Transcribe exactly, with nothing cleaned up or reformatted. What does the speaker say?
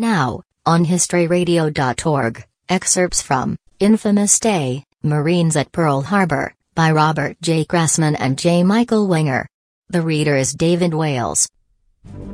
Now, on history radio dot org, excerpts from Infamous Day, Marines at Pearl Harbor, by Robert J. Grassman and J. Michael Wenger. The reader is David Wales.